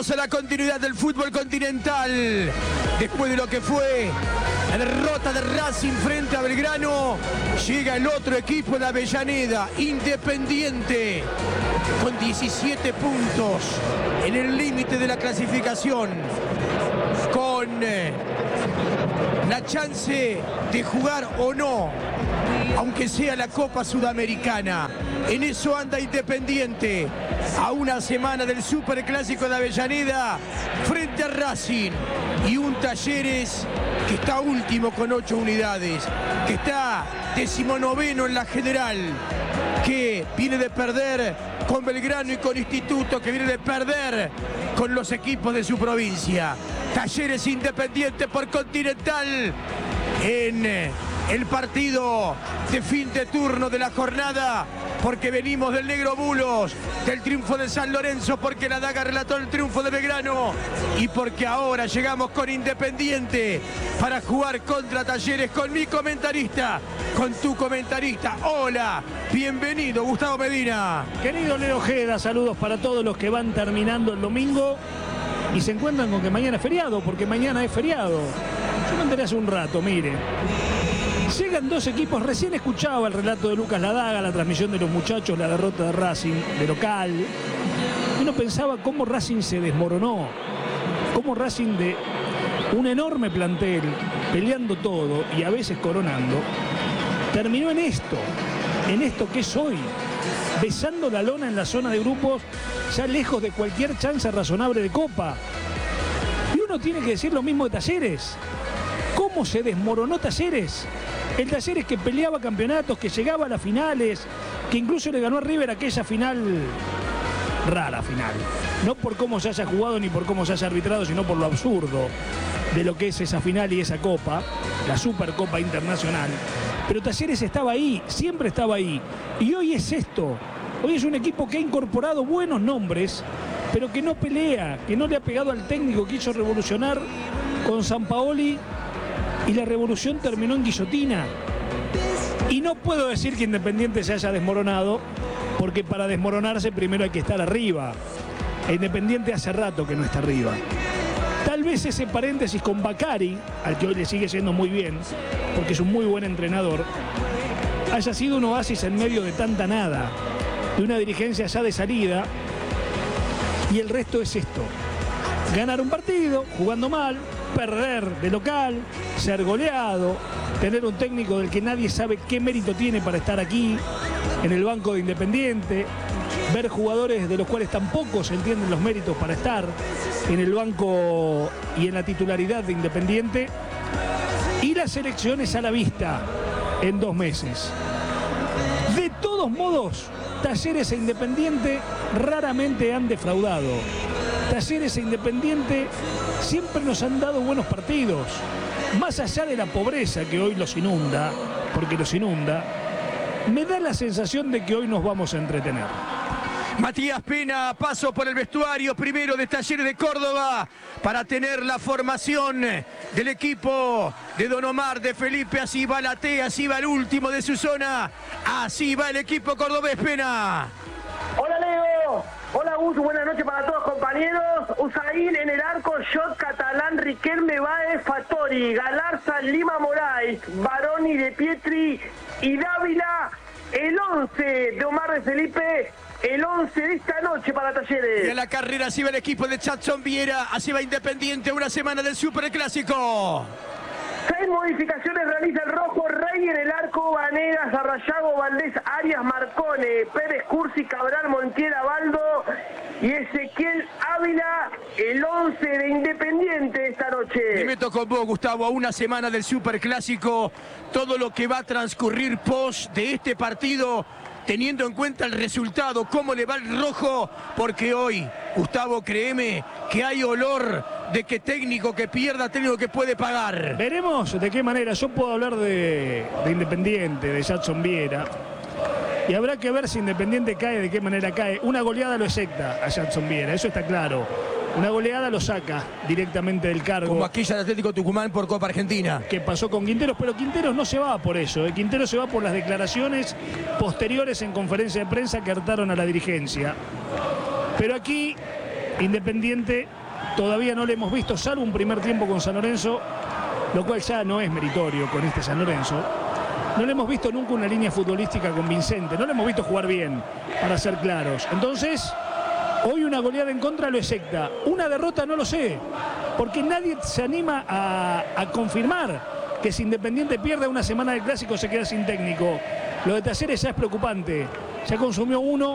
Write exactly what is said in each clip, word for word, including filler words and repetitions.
Bienvenidos a la continuidad del fútbol continental. Después de lo que fue la derrota de Racing frente a Belgrano, llega el otro equipo de Avellaneda, Independiente, con diecisiete puntos en el límite de la clasificación, con eh, la chance de jugar o no, aunque sea la Copa Sudamericana. En eso anda Independiente, a una semana del Superclásico de Avellaneda frente a Racing, y un Talleres que está último con ocho unidades, que está decimonoveno en la general, que viene de perder con Belgrano y con Instituto, que viene de perder con los equipos de su provincia. Talleres Independiente por Continental en el partido de fin de turno de la jornada, porque venimos del Negro Bulos, del triunfo de San Lorenzo, porque la Daga relató el triunfo de Belgrano, y porque ahora llegamos con Independiente para jugar contra Talleres, con mi comentarista, con tu comentarista. Hola, bienvenido Gustavo Medina. Querido Leo Ojeda, saludos para todos los que van terminando el domingo y se encuentran con que mañana es feriado, porque mañana es feriado. Yo me enteré hace un rato, mire. Llegan dos equipos, recién escuchaba el relato de Lucas Ladaga, la transmisión de los muchachos, la derrota de Racing, de local. Y uno pensaba cómo Racing se desmoronó, cómo Racing, de un enorme plantel, peleando todo y a veces coronando, terminó en esto, en esto que es hoy, besando la lona en la zona de grupos, ya lejos de cualquier chance razonable de Copa. Y uno tiene que decir lo mismo de Talleres. ¿Cómo se desmoronó Talleres? El Talleres que peleaba campeonatos, que llegaba a las finales, que incluso le ganó a River aquella final, rara final. No por cómo se haya jugado ni por cómo se haya arbitrado, sino por lo absurdo de lo que es esa final y esa copa, la Supercopa Internacional. Pero Talleres estaba ahí, siempre estaba ahí. Y hoy es esto. Hoy es un equipo que ha incorporado buenos nombres, pero que no pelea, que no le ha pegado al técnico que hizo revolucionar con Sampaoli. Y la revolución terminó en guillotina. Y no puedo decir que Independiente se haya desmoronado, porque para desmoronarse primero hay que estar arriba. E Independiente hace rato que no está arriba. Tal vez ese paréntesis con Bacari, al que hoy le sigue yendo muy bien, porque es un muy buen entrenador, haya sido un oasis en medio de tanta nada, de una dirigencia ya de salida. Y el resto es esto: ganar un partido jugando mal, perder de local, ser goleado, tener un técnico del que nadie sabe qué mérito tiene para estar aquí en el banco de Independiente, ver jugadores de los cuales tampoco se entienden los méritos para estar en el banco y en la titularidad de Independiente, y las elecciones a la vista en dos meses. De todos modos, Talleres e Independiente raramente han defraudado. Talleres e Independiente siempre nos han dado buenos partidos. Más allá de la pobreza que hoy los inunda, porque los inunda, me da la sensación de que hoy nos vamos a entretener. Matías Pena, paso por el vestuario primero de Talleres de Córdoba para tener la formación del equipo de Don Omar, de Felipe. Así va la T, así va el último de su zona, así va el equipo cordobés. Pena. Hola Leo, hola Gus, buenas noches para todos compañeros. Usain en el arco, Shot, Catalán, Riquelme, Baez, Fattori, Galarza, Lima, Moraes, Baroni, De Pietri y Dávila. El once de Omar, de Felipe, el once de esta noche para Talleres. Y en la carrera así va el equipo de Jackson Viera, así va Independiente, una semana del Superclásico. Seis modificaciones realiza el rojo: Rey en el arco, Vanegas, Arrayago, Valdés, Arias, Marcone, Pérez, Cursi, Cabral, Montiel, Baldo y Ezequiel Ávila. El once de Independiente esta noche. Me meto con vos, Gustavo, a una semana del Superclásico, todo lo que va a transcurrir post de este partido, teniendo en cuenta el resultado, cómo le va el rojo, porque hoy, Gustavo, créeme que hay olor de que técnico que pierda, técnico que puede pagar. Veremos de qué manera. Yo puedo hablar de, de Independiente, de Jackson Viera, y habrá que ver si Independiente cae, de qué manera cae. Una goleada lo execta a Jackson Viera, eso está claro. Una goleada lo saca directamente del cargo. Como aquella de Atlético Tucumán por Copa Argentina. Que pasó con Quinteros, pero Quinteros no se va por eso. ¿eh? Quinteros se va por las declaraciones posteriores en conferencia de prensa que hartaron a la dirigencia. Pero aquí Independiente todavía no le hemos visto, salvo un primer tiempo con San Lorenzo, lo cual ya no es meritorio con este San Lorenzo. No le hemos visto nunca una línea futbolística convincente, no le hemos visto jugar bien, para ser claros. Entonces, hoy una goleada en contra lo execta. Una derrota no lo sé, porque nadie se anima a, a confirmar que si Independiente pierde una semana del Clásico se queda sin técnico. Lo de Talleres ya es preocupante. Ya consumió uno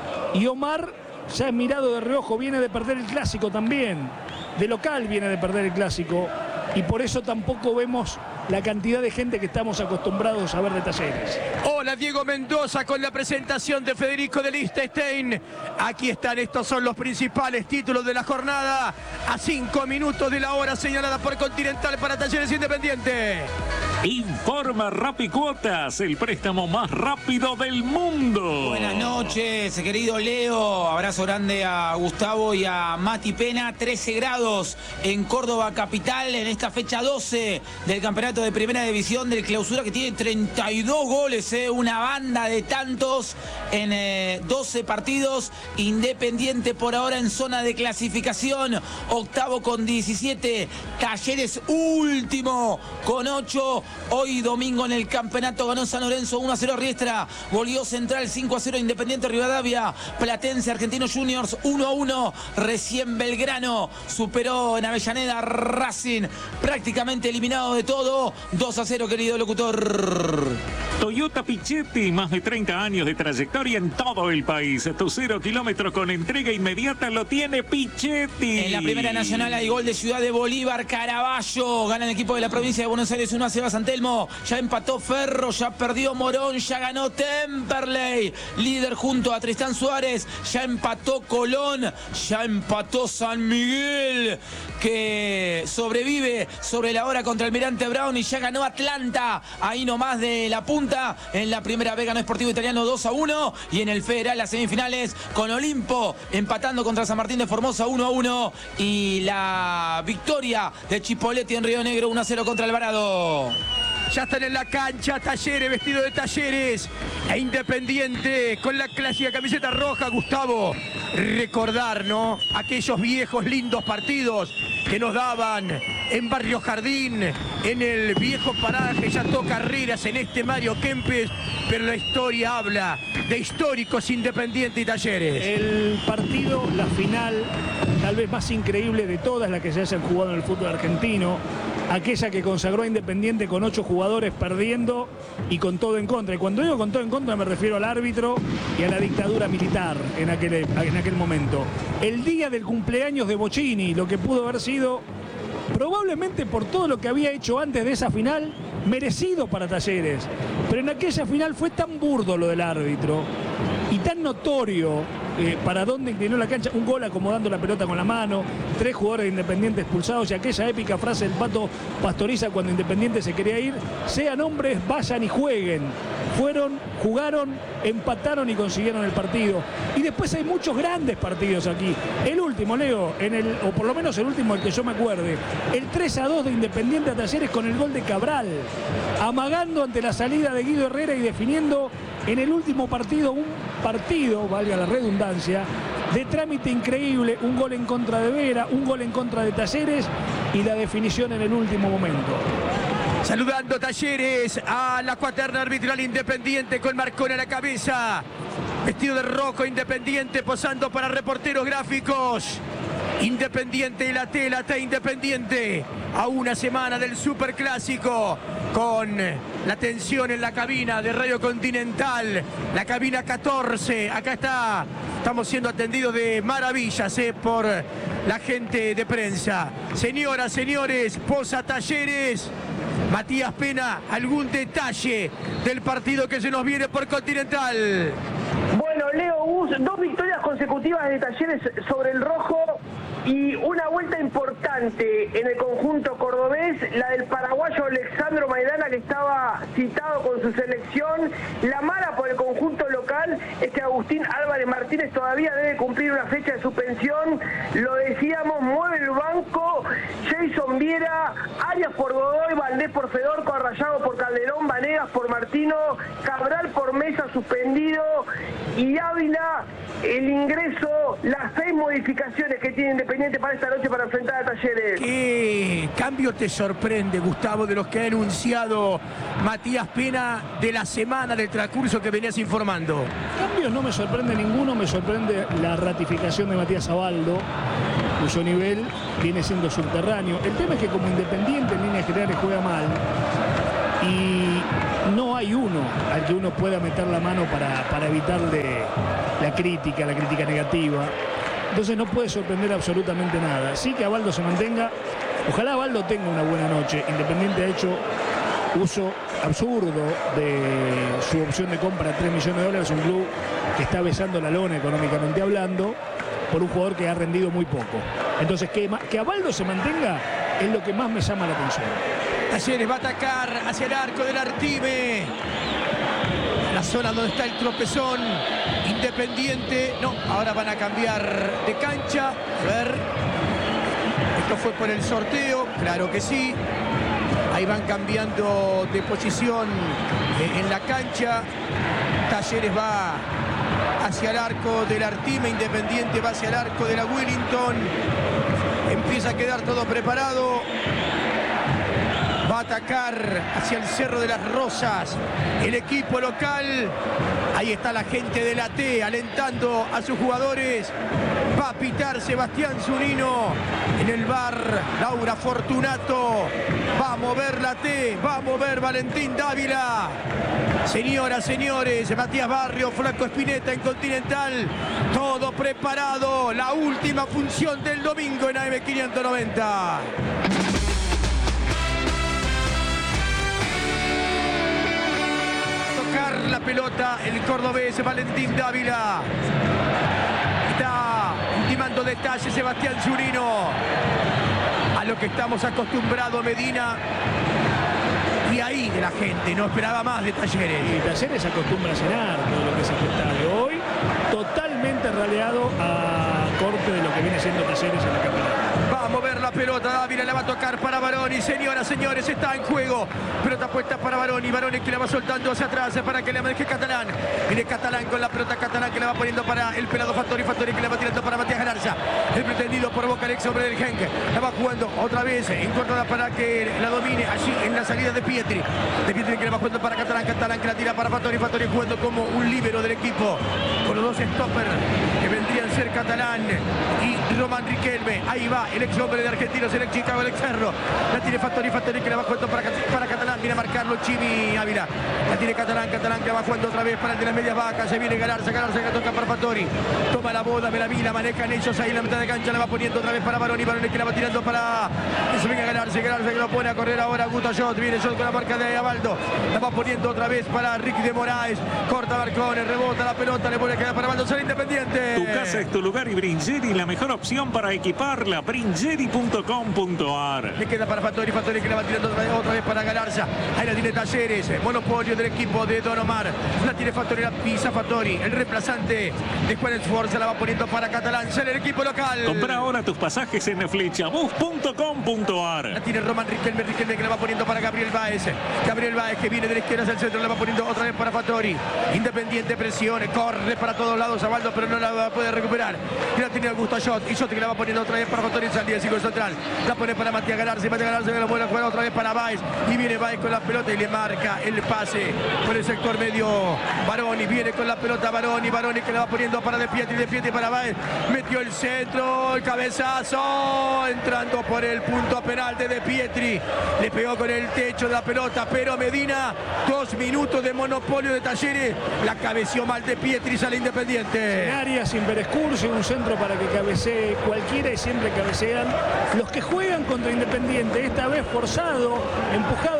y Omar ya es mirado de reojo, viene de perder el Clásico también. De local viene de perder el Clásico y por eso tampoco vemos la cantidad de gente que estamos acostumbrados a ver de Talleres. Hola, Diego Mendoza con la presentación de Federico de Liechtenstein. Aquí están, estos son los principales títulos de la jornada. A cinco minutos de la hora señalada por Continental para Talleres Independiente. Informa Rapicuotas, el préstamo más rápido del mundo. Buenas noches, querido Leo. Abrazo grande a Gustavo y a Mati Pena. trece grados en Córdoba capital en esta fecha doce del campeonato de primera división del Clausura, que tiene treinta y dos goles, eh, una banda de tantos en eh, doce partidos. Independiente por ahora en zona de clasificación, octavo con diecisiete. Talleres último con ocho. Hoy domingo en el campeonato ganó San Lorenzo uno a cero a Riestra, goleó Central cinco a cero Independiente Rivadavia, Platense Argentinos Juniors uno a uno, recién Belgrano superó en Avellaneda Racing, prácticamente eliminado de todo, dos a cero, querido locutor. Toyota Pichetti, más de treinta años de trayectoria en todo el país. Tu cero kilómetros con entrega inmediata lo tiene Pichetti. En la Primera Nacional hay gol de Ciudad de Bolívar, Caraballo, gana el equipo de la provincia de Buenos Aires uno a cero a San Telmo, ya empató Ferro, ya perdió Morón, ya ganó Temperley, líder junto a Tristán Suárez, ya empató Colón, ya empató San Miguel, que sobrevive sobre la hora contra Almirante Brown, y ya ganó Atlanta, ahí nomás de la punta, en la primera B ganó Sportivo Italiano dos a uno, y en el Federal las semifinales con Olimpo empatando contra San Martín de Formosa uno a uno, y la victoria de Chipolletti en Río Negro uno a cero contra Alvarado. Ya están en la cancha Talleres, vestido de Talleres, e Independiente con la clásica camiseta roja. Gustavo, recordar, ¿no?, aquellos viejos lindos partidos que nos daban en Barrio Jardín, en el viejo paraje Chateau Carreras, en este Mario Kempes, pero la historia habla de históricos Independiente y Talleres. El partido, la final, tal vez más increíble de todas las que se hayan jugado en el fútbol argentino, aquella que consagró a Independiente con ocho jugadores perdiendo y con todo en contra. Y cuando digo con todo en contra me refiero al árbitro y a la dictadura militar en aquel, en aquel momento. El día del cumpleaños de Bocini, lo que pudo haber sido, probablemente por todo lo que había hecho antes de esa final, merecido para Talleres. Pero en aquella final fue tan burdo lo del árbitro y tan notorio eh, para dónde inclinó la cancha, un gol acomodando la pelota con la mano, tres jugadores de Independiente expulsados, y aquella épica frase del Pato Pastoriza cuando Independiente se quería ir: sean hombres, vayan y jueguen. Fueron, jugaron, empataron y consiguieron el partido. Y después hay muchos grandes partidos aquí. El último, Leo, en el, o por lo menos el último del que yo me acuerde, el tres a dos de Independiente a Talleres con el gol de Cabral, amagando ante la salida de Guido Herrera y definiendo en el último partido, un partido, valga la redundancia, de trámite increíble, un gol en contra de Vera, un gol en contra de Talleres y la definición en el último momento. Saludando Talleres a la cuaterna arbitral Independiente con Marcón a la cabeza. Vestido de rojo Independiente posando para reporteros gráficos. Independiente y la tela, está Independiente a una semana del Superclásico, con la tensión en la cabina de Radio Continental, la cabina catorce. Acá está, estamos siendo atendidos de maravillas eh, por la gente de prensa. Señoras, señores, posa Talleres. Matías Pena, ¿algún detalle del partido que se nos viene por Continental? Bueno, Leo Gus, dos victorias consecutivas de Talleres sobre el rojo y una vuelta importante en el conjunto cordobés, la del paraguayo Alexandro Maidana, que estaba citado con su selección. La mala por el conjunto local es que Agustín Álvarez Martínez todavía debe cumplir una fecha de suspensión. Lo decíamos, mueve el banco, ya Jason Viera, Arias por Godoy, Valdés por Fedorco, Arrayado por Calderón, Vanegas por Martino, Cabral por Mesa suspendido y Ávila el ingreso, las seis modificaciones que tiene Independiente para esta noche para enfrentar a Talleres. ¿Qué cambio te sorprende, Gustavo, de los que ha anunciado Matías Pena de la semana, del transcurso que venías informando? Cambios no me sorprende ninguno, me sorprende la ratificación de Matías Abaldo, cuyo nivel viene siendo subterráneo. El tema es que como Independiente en líneas generales juega mal y no hay uno al que uno pueda meter la mano para, para evitarle la crítica, la crítica negativa. Entonces no puede sorprender absolutamente nada. Sí que Abaldo se mantenga. Ojalá Abaldo tenga una buena noche. Independiente ha hecho uso absurdo de su opción de compra, tres millones de dólares, un club que está besando la lona económicamente hablando, por un jugador que ha rendido muy poco. Entonces que, que Abaldo se mantenga es lo que más me llama la atención. Talleres va a atacar hacia el arco del Artime. La zona donde está el tropezón. Independiente. No, ahora van a cambiar de cancha. A ver. Esto fue por el sorteo. Claro que sí. Ahí van cambiando de posición en la cancha. Talleres va hacia el arco del Artime. Independiente va hacia el arco de la Wellington. Empieza a quedar todo preparado. Va a atacar hacia el Cerro de las Rosas el equipo local. Ahí está la gente de la T alentando a sus jugadores. Va a pitar Sebastián Zunino. En el bar Laura Fortunato. Va a mover la T. Va a mover Valentín Dávila. Señoras, señores, Matías Barrio, Flaco Espineta en Continental. Todo preparado. La última función del domingo en A M quinientos noventa. La pelota, el cordobés Valentín Dávila. Está ultimando detalles Sebastián Zunino. A lo que estamos acostumbrados Medina. Y ahí de la gente, no esperaba más de Talleres. Y Talleres se acostumbra a cenar todo lo que es espectáculo. Hoy totalmente raleado a corte de lo que viene siendo Talleres en la capital. Va a mover la pelota, Dávila la va a tocar para Baroni. Señoras, señores, está en juego. Pelota puesta para Baroni. Baroni que la va soltando hacia atrás para que le maneje Catalán. Viene Catalán con la pelota, Catalán que la va poniendo para el pelado Fattori. Fattori que la va tirando para Matías Galarza. El pretendido por Boca, el ex hombre del Genk. La va jugando otra vez en contra para que la domine allí en la salida de Pietri. De Pietri que la va jugando para Catalán. Catalán que la tira para Fattori. Fattori jugando como un líbero del equipo. Con los dos stoppers que vendrían a ser Catalán y Román Riquelme. Ahí va el ex hombre de Argentinos, el ex Chicago, el ex Ferro. La tiene Fattori, Fattori que la va jugando para, para Catalán. Viene a marcarlo Chimi Ávila. La tiene Catalán, Catalán que va jugando otra vez para el de las medias vacas. Se viene Galarza, Galarza que toca para Fattori. Toma la boda, me la vi, la manejan ellos ahí en la mitad de cancha. La va poniendo otra vez para Baroni. Baroni que la va tirando para... Eso venga Galarza, Galarza que lo pone a correr ahora Guto Shot. Viene Shot con la marca de Abaldo. La va poniendo otra vez para Ricky de Moraes. Corta Barcones, rebota la pelota, le vuelve a quedar para Abaldo. Sale Independiente. Tu casa es tu lugar y Bringeri, la mejor opción para equiparla. Bringeri punto com punto ar. Le queda para Fattori, Fattori que la va tirando otra vez, otra vez para Galarza. Ahí la tiene Talleres, monopolio del equipo de Don Omar. La tiene Fattori, la pisa Fattori. El reemplazante de Juan Esforza la va poniendo para Catalán. Sale el equipo local. Compra ahora tus pasajes en flechabus punto com punto ar. La tiene Román Riquelme, Riquelme que la va poniendo para Gabriel Báez. Gabriel Báez que viene de la izquierda hacia el centro, la va poniendo otra vez para Fattori. Independiente presione, corre para todos lados Abaldo, pero no la va a poder recuperar. Y la tiene Augusto Shot. Y Shot que la va poniendo otra vez para Fattori en salida, sigue central. La pone para Matías Galarza. Matías Galarza que la vuelve a jugar otra vez para Báez. Y viene Báez con la pelota y le marca el pase por el sector medio. Baroni viene con la pelota. Baroni, Baroni que la va poniendo para De Pietri, De Pietri para Báez. Metió el centro, el cabezazo. Entrando por el punto penal de De Pietri. Le pegó con el techo de la pelota. Pero Medina, dos minutos de monopolio de Talleres. La cabeció mal De Pietri, sale Independiente. En área sin Berescursi, un centro para que cabecee cualquiera y siempre cabecean los que juegan contra Independiente, esta vez forzado, empujado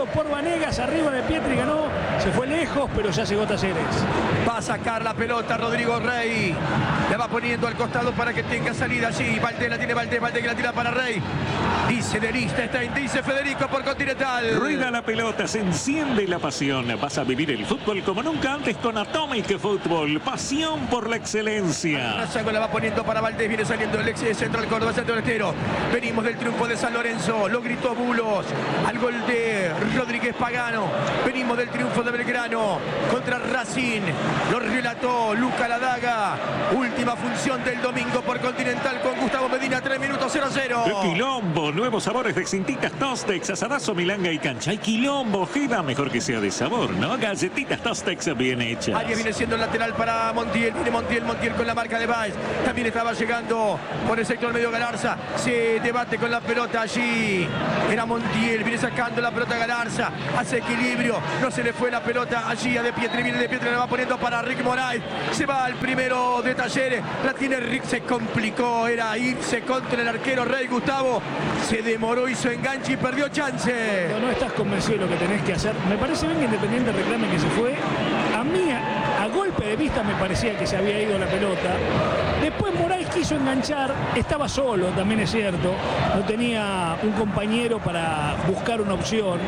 por Vanegas, arriba de Pietri, ganó, se fue lejos, pero ya llegó Talleres. Va a sacar la pelota Rodrigo Rey. La va poniendo al costado para que tenga salida allí. Valdés la tiene Valdés, Valdés que la tira para Rey. Dice de lista, está en, dice Federico por Continental. Rueda la pelota, se enciende la pasión. Vas a vivir el fútbol como nunca antes con Atomic Fútbol. Pasión por la excelencia. Rayago la va poniendo para Valdés, viene saliendo el ex central Córdoba, centro delantero. Venimos del triunfo de San Lorenzo, lo gritó Bulos al gol de Rodríguez Pagano. Venimos del triunfo de Belgrano contra Racing, lo relató Luca Ladaga. Última función del domingo por Continental con Gustavo Medina, tres minutos cero a cero. ¡Qué quilombo! Nuevos sabores de Cintitas Tostex, asadazo, milanga y cancha. ¡Hay quilombo! Jeda, mejor que sea de sabor, ¿no? Galletitas Tostex bien hechas. Arias viene siendo el lateral para Montiel, viene Montiel, Montiel con la marca de Baez. También estaba llegando por el sector medio Galarza. Se debate con la pelota allí. Era Montiel, viene sacando la pelota Galarza. Hace equilibrio, no se le fue la pelota allí a De Pietri, viene De Pietri, la va poniendo para Rick Moraes. Se va al primero de Talleres, la tiene Rick, se complicó, era irse contra el arquero Rey Gustavo. Se demoró, hizo enganche y perdió chance. No, no estás convencido de lo que tenés que hacer. Me parece bien que Independiente reclame que se fue. A mí, a, a golpe de vista, me parecía que se había ido la pelota. Después Moraes quiso enganchar, estaba solo, también es cierto. No tenía un compañero para buscar una opción.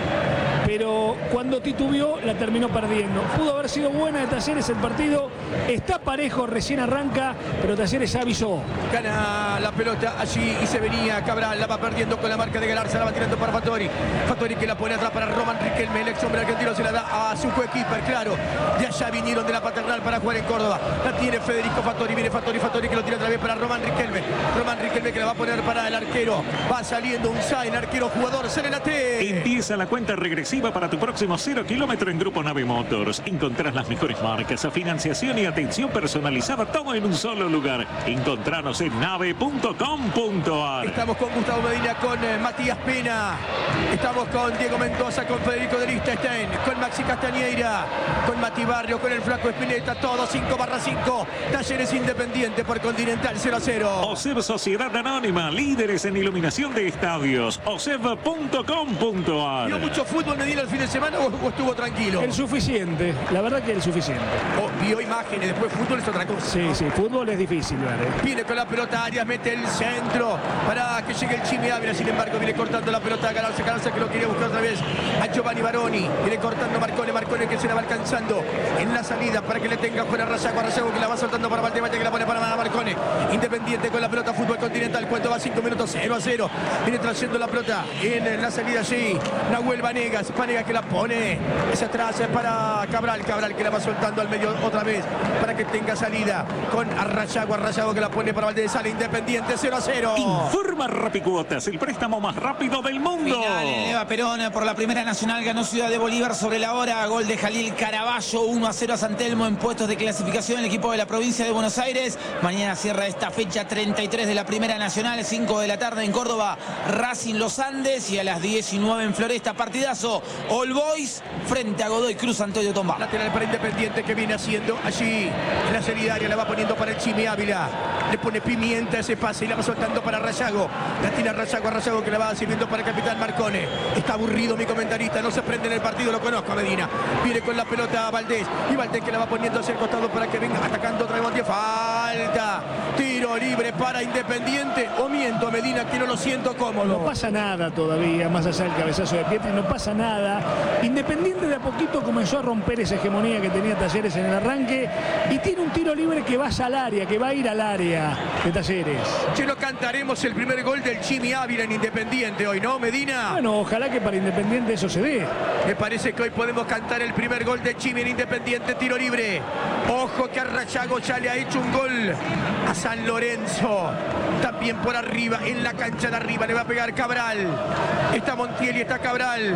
Pero cuando titubeó, la terminó perdiendo. Pudo haber sido buena de Talleres el partido. Está parejo, recién arranca, pero Talleres avisó. Gana la pelota allí y se venía Cabral, la va perdiendo con la marca de Galarza, la va tirando para Fattori. Fattori que la pone atrás para Román Riquelme, el ex hombre argentino se la da a su coequiper, claro. De allá vinieron de la paternal para jugar en Córdoba. La tiene Federico Fattori, viene Fattori, Fattori que lo tira otra vez para Román Riquelme. Román Riquelme que la va a poner para el arquero. Va saliendo un Sain, arquero jugador, Serenate. Empieza la cuenta regresiva para tu próximo cero kilómetro en Grupo Nave Motors. Encontrás las mejores marcas, financiación y atención personalizada, todo en un solo lugar. Encontranos en nave punto com punto ar. Estamos con Gustavo Medina, con eh, Matías Pena. Estamos con Diego Mendoza, con Federico de Lichtenstein, con Maxi Castañeira, con Mati Barrio, con el Flaco Espineta, todo cinco barra cinco. Talleres Independiente por Continental cero a cero. OSEB Sociedad Anónima, líderes en iluminación de estadios. oseb punto com punto ar. ¿Vio mucho fútbol Medina el fin de semana o, o estuvo tranquilo? El suficiente, la verdad que el suficiente. O vio imágenes, después fútbol es otra cosa. Sí, sí, fútbol es difícil, ¿vale? Viene con la pelota Arias, mete el centro para que llegue el Chimi Ávila, sin embargo viene cortando la pelota a Galarza, Galarza que lo quería buscar otra vez a Giovanni Baroni, viene cortando Marcone, Marcone que se la va alcanzando en la salida para que le tenga fuera a Rayago, Rayago que la va soltando para Valdés, que la pone para Marcone. Independiente con la pelota, fútbol Continental, cuando va cinco minutos, cero a cero, viene trayendo la pelota en la salida allí, Nahuel Vanegas, Vanegas que la pone hacia atrás para Cabral, Cabral que la va soltando al medio otra vez para que tenga salida con Rayago, Rayago que la pone para Valdés, sale Independiente cero a cero. Informa Rapicuotas, el préstamo más rápido del mundo. Final en Eva Perón por la Primera Nacional, ganó Ciudad de Bolívar sobre la hora, gol de Jalil Caraballo, uno a cero a San Telmo en puestos de clasificación el equipo de la provincia de Buenos Aires. Mañana cierra esta fecha treinta y tres de la Primera Nacional, cinco de la tarde en Córdoba, Racing Los Andes, y a las diecinueve en Floresta, partidazo All Boys frente a Godoy Cruz Antonio Tomba. Lateral para Independiente que viene haciendo allí en la solidaria, la va poniendo para el Chimi Ávila, le pone pimienta a ese pase y la va soltando para Rayago, la tira Rayago a Rayago que la va sirviendo para el capitán Marcone. Está aburrido mi comentarista, no se prende en el partido, lo conozco a Medina, viene con la pelota a Valdés y Valdés que la va poniendo hacia el costado para que venga atacando otra vez Montiel. Falta, tiro libre para Independiente, o miento Medina que no lo siento cómodo. No pasa nada todavía, más allá del cabezazo de Pietri, no pasa nada. Independiente de a poquito comenzó a romper esa hegemonía que tenía Talleres en el arranque y tiene un tiro libre que vaya al área, que va a ir al área de Talleres. Che, no cantaremos el primer gol del Chimi Ávila en Independiente hoy, ¿no, Medina? Bueno, ojalá que para Independiente eso se dé. Me parece que hoy podemos cantar el primer gol de Chimi en Independiente, tiro libre. Ojo que a Rayago ya le ha hecho un gol a San Lorenzo. También por arriba, en la cancha de arriba, le va a pegar Cabral. Está Montiel y está Cabral.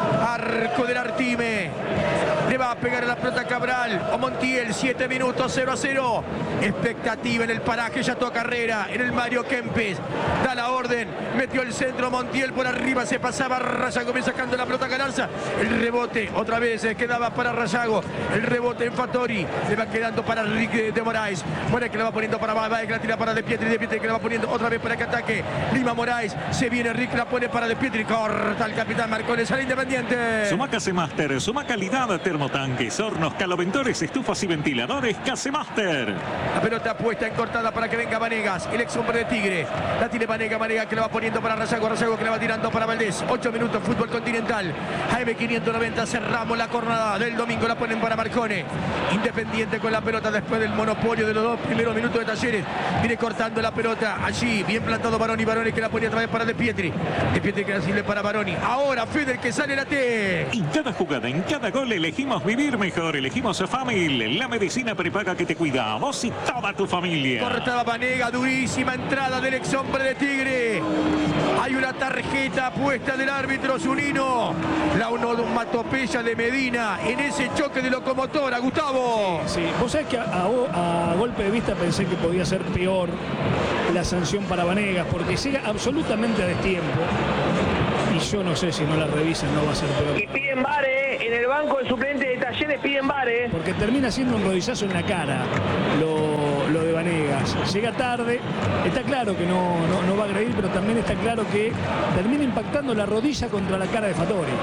Arco del Artime. Le va a pegar a la pelota Cabral o Montiel, siete minutos, cero a cero. Expectativa en el paraje, ya toca Carrera, en el Mario Kempes. Da la orden, metió el centro Montiel por arriba, se pasaba Rayago, viene sacando la pelota Galarza. El rebote, otra vez, eh, quedaba para Rayago. El rebote en Fattori, le va quedando para Enrique de Moraes. Moraes que le va poniendo para Baez, que la tira para De Pietri, De Pietri que le va poniendo otra vez para que ataque Lima Moraes. Se viene Rick, la pone para De Pietri. Corta el capitán Marcones al Independiente. Sumac Casemaster, suma calidad, termotanques, hornos, caloventores, estufas y ventiladores. Casemaster. La pelota puesta en cortada para que venga Vanegas, el ex hombre de Tigre. La tiene Vanega, Vanega que la va poniendo para Razago, Razago que la va tirando para Valdés. ocho minutos, fútbol continental. A M quinientos noventa, cerramos la jornada del domingo, la ponen para Marcone. Independiente con la pelota después del monopolio de los dos primeros minutos de Talleres. Viene cortando la pelota allí, bien plantado Baroni, Baroni que la pone otra vez para De Pietri. De Pietri que la sirve para Baroni. Ahora Fidel que sale la T. En cada jugada, en cada gol, elegimos vivir mejor. Elegimos a Famil, la medicina prepaga que te cuida a vos y toda tu familia. Cortaba Vanega, durísima entrada del ex hombre de Tigre. Hay una tarjeta puesta del árbitro Zunino. La onomatopeya de Medina en ese choque de locomotora, Gustavo. Sí, vos sabés que a, a, a golpe de vista pensé que podía ser peor la sanción para Vanegas, porque llega absolutamente a destiempo. Y yo no sé si no la revisan, no va a ser peor. Y piden V A R, eh, en el banco de suplente de Talleres piden V A R. Eh. Porque termina siendo un rodillazo en la cara lo, lo de Vanegas. Llega tarde, está claro que no, no, no va a agredir, pero también está claro que termina impactando la rodilla contra la cara de Fattori.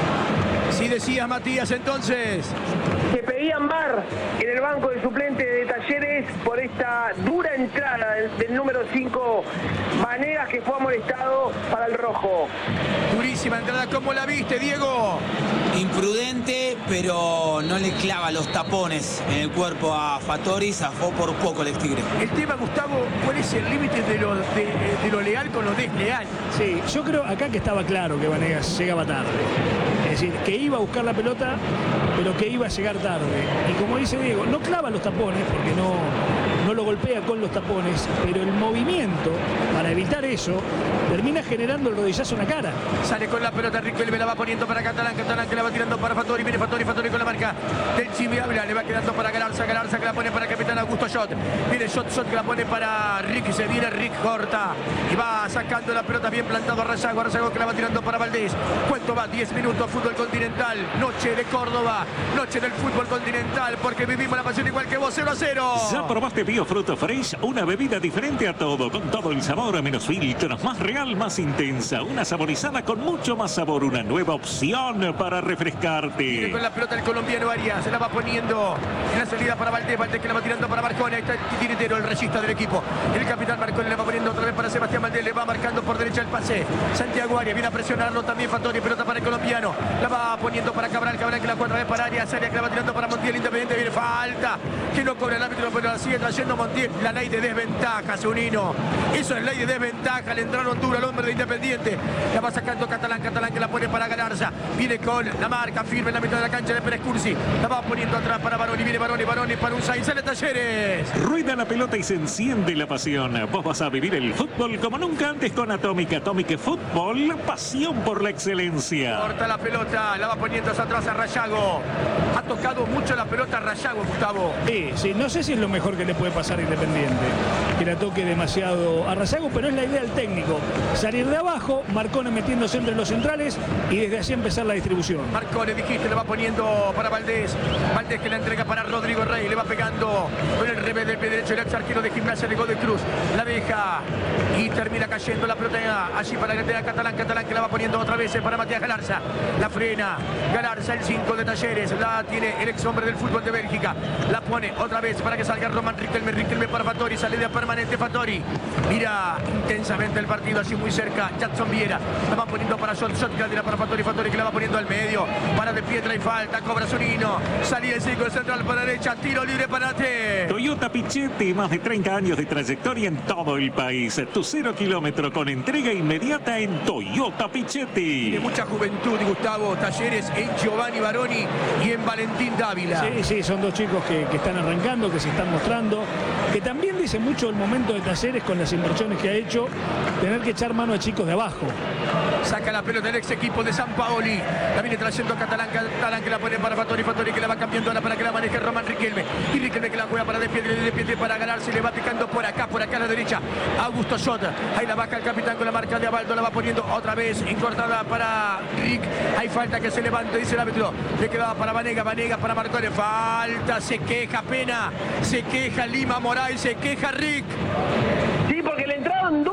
Si decías, Matías, entonces. Se pedían V A R en el banco de suplente de Talleres por esta dura entrada del, del número cinco, Vanegas, que fue amonestado para el rojo. Durísima entrada, ¿cómo la viste, Diego? Imprudente, pero no le clava los tapones en el cuerpo a Fattori, zafó por poco el ex Tigre. El tema, Gustavo, ¿cuál es el límite de lo, de, de lo leal con lo desleal? Sí, yo creo acá que estaba claro que Vanegas llegaba tarde. Es decir, que iba a buscar la pelota, pero que iba a llegar tarde. Y como dice Diego, no clava los tapones, porque no, no lo golpea con los tapones, pero el movimiento, para evitar eso, termina generando el rodillazo en la cara. Sale con la pelota, Riquelme la va poniendo para Catalán, Catalán que la va tirando para Fattori, viene Fattori, Fattori con la marca del Chimi Ávila, le va quedando para Galarza, Galarza que la pone para Capitán Augusto Shot, viene Shot, Shot que la pone para Rick, se viene Rick, corta, y va sacando la pelota bien plantado a Razago, Razago que la va tirando para Valdés. ¿Cuánto va? diez minutos, fútbol continental, noche de Córdoba, noche del fútbol continental, porque vivimos la pasión igual que vos, cero a cero. ¿Ya probaste Biofruto Fresh? Una bebida diferente a todo, con todo el sabor, menos filtros, más real, más intensa, una saborizada con mucho más sabor, una nueva opción para refrescarte. Viene con la pelota el colombiano Arias, se la va poniendo en la salida para Valdés, Valdés que la va tirando para Marcone, ahí está el tiritero, el regista del equipo, el capitán Marcone le va poniendo otra vez para Sebastián Valdés, le va marcando por derecha el pase, Santiago Arias viene a presionarlo también Fattori, pelota para el colombiano, la va poniendo para Cabral, Cabral que la cuatro vez para Arias, Arias que la va tirando para Montiel, Independiente, viene falta, que no cobra el árbitro, pero la sigue trayendo Montiel, la ley de desventaja, Zunino, eso es ley de desventaja, le entraron duro al hombre de Independiente, la va sacando Catalán, Catalán que la pone para Galarza, viene con la marca firme en la mitad de la cancha de Pérez Cursi, la va poniendo atrás para Baroni, viene Baroni, Baroni para un seis, sale Talleres. Rueda la pelota y se enciende la pasión. Vos vas a vivir el fútbol como nunca antes con Atómica. Atómica Fútbol, pasión por la excelencia. Corta la pelota, la va poniendo hacia atrás a Rayago. Ha tocado mucho la pelota a Rayago, Gustavo. Sí, sí, no sé si es lo mejor que le puede pasar a Independiente, que la toque demasiado a Rayago, pero es la idea del técnico. Salir de abajo, Marcone metiéndose entre los centrales y desde allí empezar la distribución. Marcone, dijiste, le va poniendo para Valdés. Valdés que la entrega para Rodrigo Rey, le va pegando con el revés del pie derecho el ex arquero de Gimnasia de Godoy Cruz. La deja y termina cayendo la pelota allí para la Catalán, Catalán que la va poniendo otra vez para Matías Galarza. La frena Galarza, el cinco de Talleres, la tiene el ex hombre del fútbol de Bélgica. La pone otra vez para que salga Román Riquelme, Riquelme para Fattori, salida permanente Fattori. Mira intensamente el partido allí muy cerca, Jackson Viera. La va poniendo para Shot, Shot que la tira para Fattori, Fattori que la va poniendo al medio. Para De Pietra y falta, cobra Zunino. Salía el cinco, el central para la derecha, tiro libre para T. Toyota Pichetti, más de treinta años de trayectoria en todo el país. Tu cero kilómetro con entrega inmediata en Toyota Pichetti. De mucha juventud, Gustavo, Talleres en Giovanni Baroni y en Valentín Dávila. Sí, sí, son dos chicos que, que están arrancando, que se están mostrando, que también dice mucho el momento de Talleres con las inversiones que ha hecho, tener que echar mano a chicos de abajo. Saca la pelota el ex equipo de San Paoli. La viene trayendo Catalán, Catalán que la pone para Fattori, Fattori que la va cambiando ahora para que la maneje Román Riquelme. Y Riquelme que la juega para De Pietri, De Pietri para ganarse, le va picando por acá, por acá a la derecha. Augusto Shota. Ahí la baja el capitán con la marca de Abaldo, la va poniendo otra vez encortada para Rick. Hay falta que se levante, dice el árbitro. Le quedaba para Vanega, Vanega para Marcone. Falta, se queja Pena, se queja Lima Moraes, se queja Rick. Sí, porque le entraron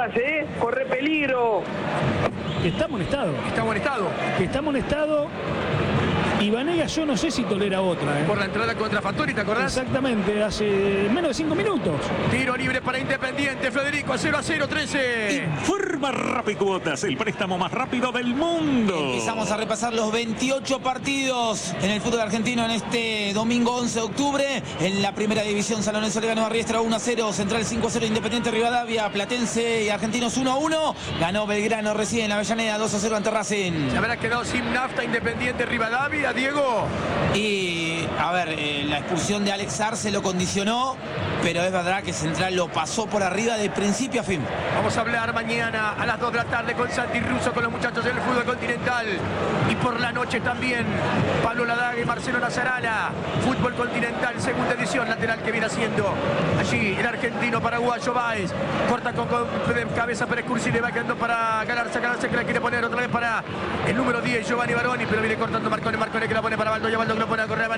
atrás, ¿eh? Corre peligro. Está amonestado. Está amonestado. Está amonestado. Y Vanegas yo no sé si tolera otra. ¿eh? Por la entrada contra Fattori, ¿te acordás? Exactamente, hace menos de cinco minutos. Tiro libre para Independiente, Federico, cero a cero, trece. Informa Rapicuotas, el préstamo más rápido del mundo. Empezamos a repasar los veintiocho partidos en el fútbol argentino en este domingo once de octubre. En la primera división, San Lorenzo le ganó a Riestra uno a cero, Central cinco a cero, Independiente Rivadavia, Platense y Argentinos uno a uno. Ganó Belgrano recién en Avellaneda dos a cero ante Racing. Se habrá quedado sin nafta Independiente Rivadavia, Diego. Y, a ver, eh, la expulsión de Alex Arce lo condicionó, pero es verdad que Central lo pasó por arriba de principio a fin. Vamos a hablar mañana a las dos de la tarde con Santi Russo, con los muchachos del fútbol continental. Y por la noche también Pablo Ladaga y Marcelo Nazarala. Fútbol continental, segunda edición, lateral que viene haciendo allí el argentino paraguayo Báez. Corta con, con cabeza Pérez Cursi, le va quedando para Galarza. Galarza que la quiere poner otra vez para el número diez, Giovanni Baroni, pero viene cortando Marcone. Marcone que la pone para Baldo, ya Baldo que lo pone a correr.